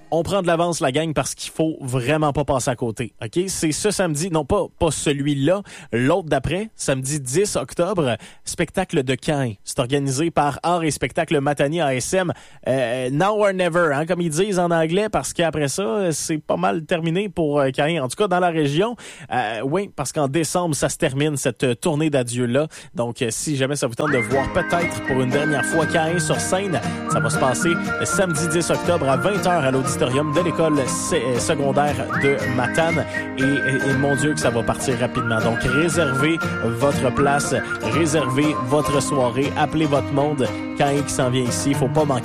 On prend de l'avance, la gang, parce qu'il faut vraiment pas passer à côté. OK? C'est ce samedi, non pas celui-là, l'autre d'après, samedi 10 octobre, spectacle de Caïn. C'est organisé par Art et Spectacle Matani ASM. Now or never, hein, comme ils disent en anglais, parce qu'après ça, c'est pas mal terminé pour Caïn. En tout cas, dans la région, oui, parce qu'en décembre, ça se termine, cette tournée d'adieu-là. Donc, si jamais ça vous tente de voir peut-être pour une dernière fois Caïn sur scène, ça va se passer samedi 10 octobre à 20h à l'auditorium de l'école secondaire de Matane. Et mon Dieu que ça va partir rapidement. Donc, réservez votre place, réservez votre soirée, appelez votre monde. Caïn qui s'en vient ici, faut pas manquer